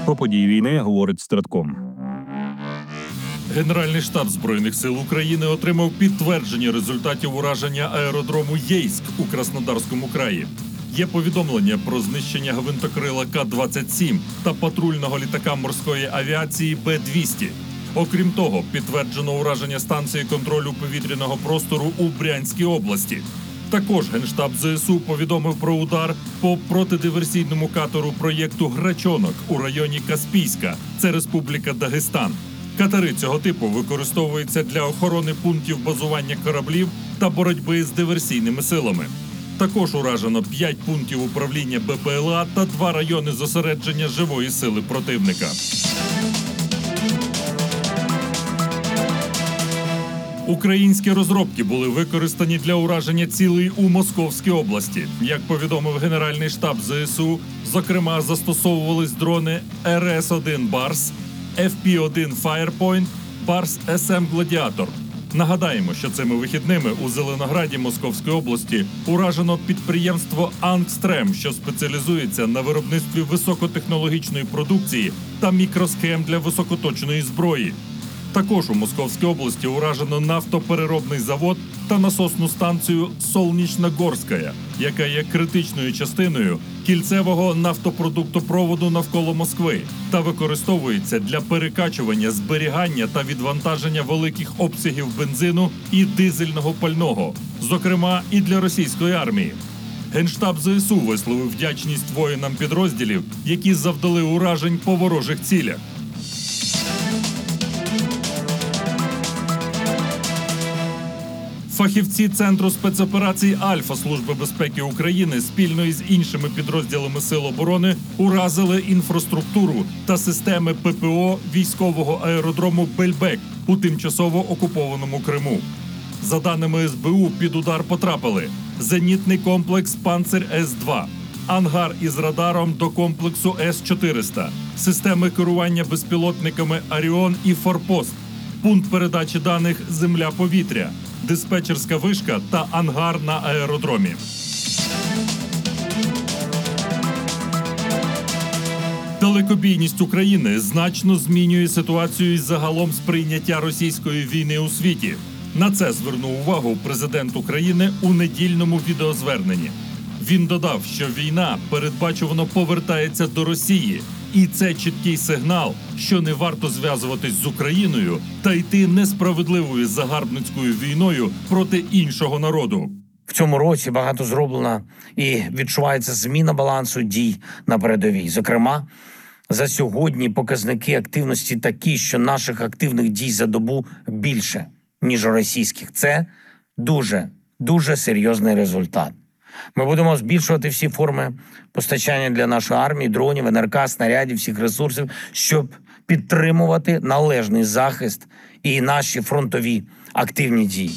Про події війни говорить Стратком. Генеральний штаб Збройних сил України отримав підтвердження результатів ураження аеродрому Єйськ у Краснодарському краї. Є повідомлення про знищення гвинтокрила К-27 та патрульного літака морської авіації Б-200. Окрім того, підтверджено ураження станції контролю повітряного простору у Брянській області. Також Генштаб ЗСУ повідомив про удар по протидиверсійному катеру проєкту «Грачонок» у районі Каспійська, це Республіка Дагестан. Катери цього типу використовуються для охорони пунктів базування кораблів та боротьби з диверсійними силами. Також уражено 5 пунктів управління БПЛА та 2 райони зосередження живої сили противника. Українські розробки були використані для ураження цілей у Московській області. Як повідомив Генеральний штаб ЗСУ, зокрема застосовувались дрони РС-1 «Барс», FP-1 «Firepoint», «Барс СМ Гладіатор». Нагадаємо, що цими вихідними у Зеленограді Московської області уражено підприємство «Ангстрем», що спеціалізується на виробництві високотехнологічної продукції та мікросхем для високоточної зброї. Також у Московській області уражено нафтопереробний завод та насосну станцію «Солнічногорська», яка є критичною частиною кільцевого нафтопродуктопроводу навколо Москви та використовується для перекачування, зберігання та відвантаження великих обсягів бензину і дизельного пального, зокрема і для російської армії. Генштаб ЗСУ висловив вдячність воїнам підрозділів, які завдали уражень по ворожих цілях. Фахівці Центру спецоперацій «Альфа» Служби безпеки України спільно із іншими підрозділами Сил оборони уразили інфраструктуру та системи ППО військового аеродрому Бельбек у тимчасово окупованому Криму. За даними СБУ, під удар потрапили зенітний комплекс «Панцир С-2», ангар із радаром до комплексу С-400, системи керування безпілотниками «Аріон» і «Форпост», пункт передачі даних «Земля-повітря», диспетчерська вишка та ангар на аеродромі. Далекобійність України значно змінює ситуацію із загалом сприйняття російської війни у світі. На це звернув увагу президент України у недільному відеозверненні. Він додав, що війна передбачувано повертається до Росії. І це чіткий сигнал, що не варто зв'язуватись з Україною та йти несправедливою загарбницькою війною проти іншого народу. В цьому році багато зроблено і відчувається зміна балансу дій на передовій. Зокрема, за сьогодні показники активності такі, що наших активних дій за добу більше, ніж російських. Це дуже серйозний результат. Ми будемо збільшувати всі форми постачання для нашої армії, дронів, НРК, снарядів, всіх ресурсів, щоб підтримувати належний захист і наші фронтові активні дії.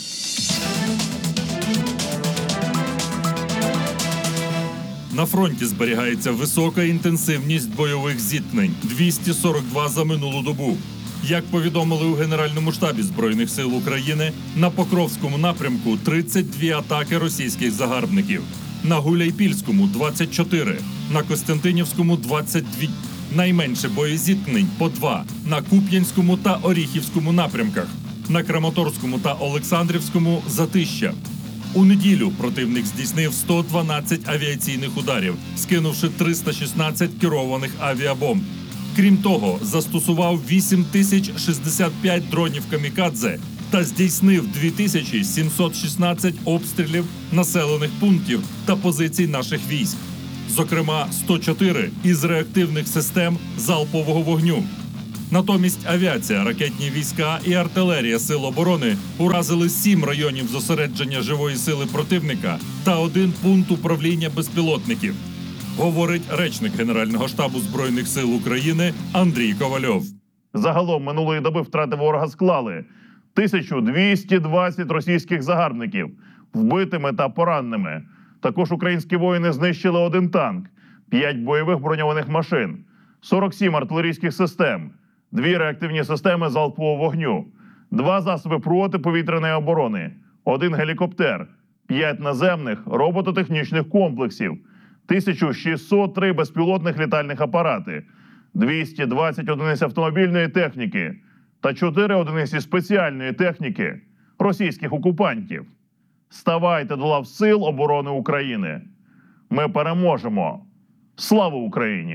На фронті зберігається висока інтенсивність бойових зіткнень – 242 за минулу добу. Як повідомили у Генеральному штабі Збройних сил України, на Покровському напрямку 32 атаки російських загарбників, на Гуляйпільському – 24, на Костянтинівському – 22, найменше боєзіткнень – по 2, на Куп'янському та Оріхівському напрямках, на Краматорському та Олександрівському – затища. У неділю противник здійснив 112 авіаційних ударів, скинувши 316 керованих авіабомб. Крім того, застосував 8065 дронів «Камікадзе» та здійснив 2716 обстрілів населених пунктів та позицій наших військ. Зокрема, 104 із реактивних систем залпового вогню. Натомість авіація, ракетні війська і артилерія Сил оборони уразили 7 районів зосередження живої сили противника та 1 пункт управління безпілотників. Говорить речник Генерального штабу Збройних сил України Андрій Ковальов. Загалом минулої доби втрати ворога склали 1220 російських загарбників вбитими та пораненими. Також українські воїни знищили 1 танк, 5 бойових броньованих машин, 47 артилерійських систем, 2 реактивні системи залпового вогню, 2 засоби протиповітряної оборони, 1 гелікоптер, 5 наземних робототехнічних комплексів, 1603 безпілотних літальних апарати, 220 одиниць автомобільної техніки та 4 одиниці спеціальної техніки російських окупантів. Ставайте до лав Сил оборони України. Ми переможемо! Слава Україні!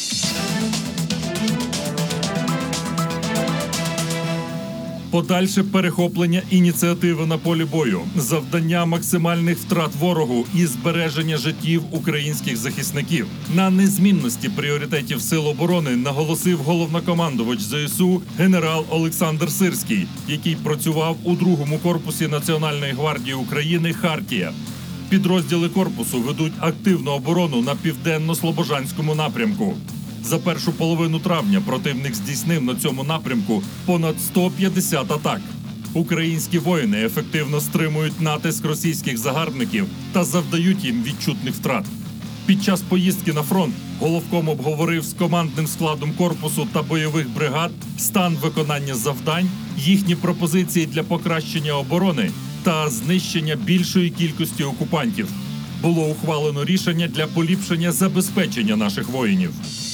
Подальше перехоплення ініціативи на полі бою, завдання максимальних втрат ворогу і збереження життів українських захисників. На незмінності пріоритетів Сил оборони наголосив головнокомандувач ЗСУ генерал Олександр Сирський, який працював у 2-му корпусі Національної гвардії України «Хартія». Підрозділи корпусу ведуть активну оборону на південно-слобожанському напрямку. За першу половину травня противник здійснив на цьому напрямку понад 150 атак. Українські воїни ефективно стримують натиск російських загарбників та завдають їм відчутних втрат. Під час поїздки на фронт головком обговорив з командним складом корпусу та бойових бригад стан виконання завдань, їхні пропозиції для покращення оборони та знищення більшої кількості окупантів. Було ухвалено рішення для поліпшення забезпечення наших воїнів.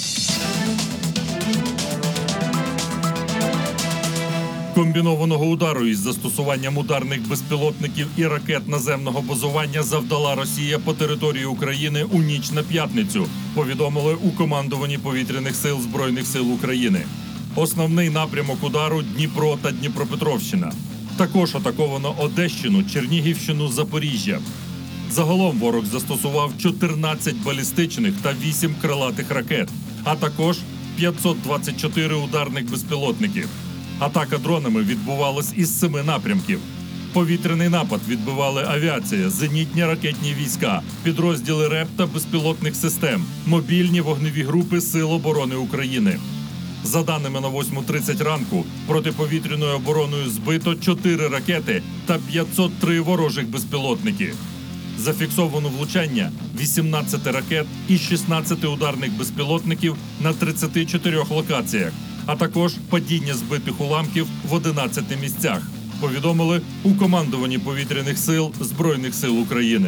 Комбінованого удару із застосуванням ударних безпілотників і ракет наземного базування завдала Росія по території України у ніч на п'ятницю, повідомили у командуванні повітряних сил Збройних сил України. Основний напрямок удару – Дніпро та Дніпропетровщина. Також атаковано Одещину, Чернігівщину, Запоріжжя. Загалом ворог застосував 14 балістичних та 8 крилатих ракет, а також 524 ударних безпілотників. Атака дронами відбувалась із 7 напрямків. Повітряний напад відбивали авіація, зенітні ракетні війська, підрозділи РЕП та безпілотних систем, мобільні вогневі групи Сил оборони України. За даними на 8:30 ранку, протиповітряною обороною збито 4 ракети та 503 ворожих безпілотники. Зафіксовано влучання 18 ракет і 16 ударних безпілотників на 34 локаціях, а також падіння збитих уламків в 11 місцях, повідомили у командуванні повітряних сил Збройних сил України.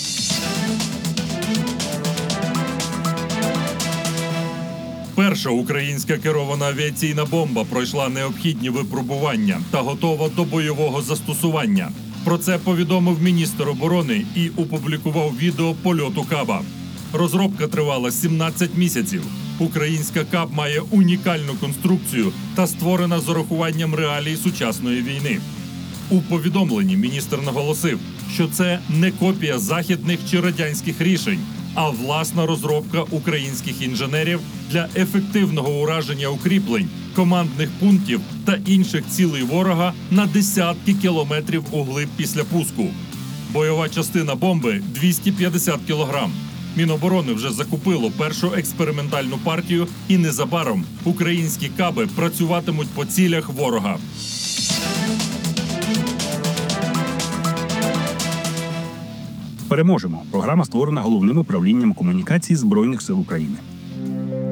Перша українська керована авіаційна бомба пройшла необхідні випробування та готова до бойового застосування. Про це повідомив міністр оборони і опублікував відео польоту КАБа. Розробка тривала 17 місяців. Українська КАБ має унікальну конструкцію та створена з урахуванням реалій сучасної війни. У повідомленні міністр наголосив, що це не копія західних чи радянських рішень, а власна розробка українських інженерів для ефективного ураження укріплень, командних пунктів та інших цілей ворога на десятки кілометрів углиб після пуску. Бойова частина бомби – 250 кілограм. Міноборони вже закупило першу експериментальну партію, і незабаром українські каби працюватимуть по цілях ворога. Переможемо. Програма створена Головним управлінням комунікації Збройних сил України.